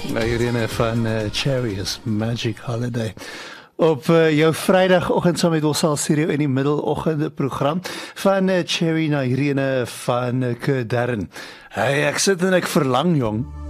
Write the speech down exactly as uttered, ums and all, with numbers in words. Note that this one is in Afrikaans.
Nou, Irene van uh, Cherry's Magic Holiday. Op uh, jou Vrydagoggend saam met ons sal studio in die middeloggende program van uh, Cherry na Irene van uh, Kudern. Hey, ek sit en ek verlang, jong.